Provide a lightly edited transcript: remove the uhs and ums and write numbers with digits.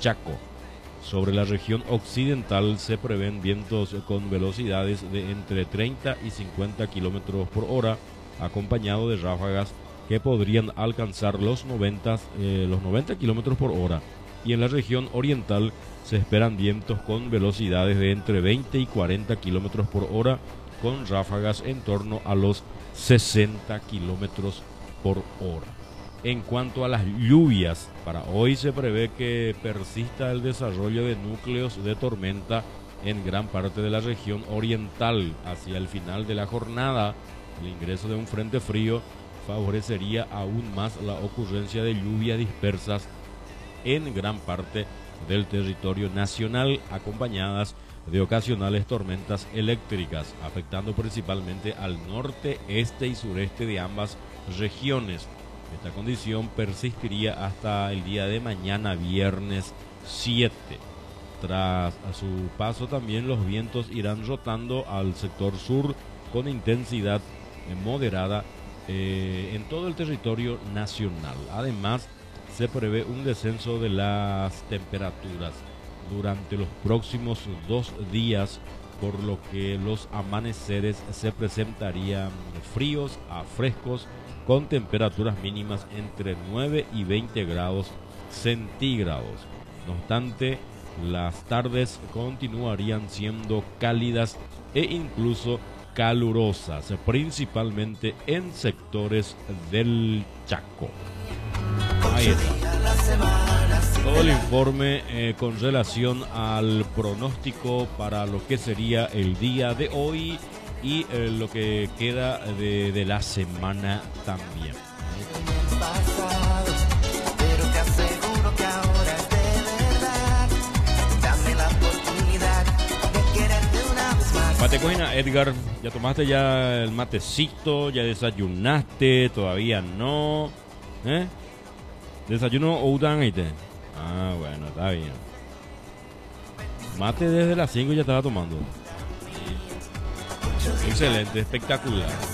Chaco. Sobre la región occidental se prevén vientos con velocidades de entre 30 y 50 kilómetros por hora, acompañado de ráfagas que podrían alcanzar los 90 kilómetros por hora. Y en la región oriental se esperan vientos con velocidades de entre 20 y 40 kilómetros por hora, con ráfagas en torno a los 60 kilómetros por hora. En cuanto a las lluvias, para hoy se prevé que persista el desarrollo de núcleos de tormenta en gran parte de la región oriental. Hacia el final de la jornada, el ingreso de un frente frío favorecería aún más la ocurrencia de lluvias dispersas en gran parte del territorio nacional, acompañadas de ocasionales tormentas eléctricas, afectando principalmente al norte, este y sureste de ambas regiones. Esta condición persistiría hasta el día de mañana, viernes 7. Tras su paso también los vientos irán rotando al sector sur con intensidad moderada en todo el territorio nacional. Además, se prevé un descenso de las temperaturas durante los próximos 2 días, por lo que los amaneceres se presentarían fríos a frescos, con temperaturas mínimas entre 9 y 20 grados centígrados. No obstante, las tardes continuarían siendo cálidas e incluso calurosas, principalmente en sectores del Chaco. Ahí está. Todo el informe con relación al pronóstico para lo que sería el día de hoy y lo que queda de la semana también. Matecoina, Edgar, ¿ya tomaste ya el matecito? ¿Ya desayunaste? ¿Todavía no? ¿Desayuno o udanite? Ah, bueno, está bien. Mate desde las 5 ya estaba tomando. Excelente, espectacular.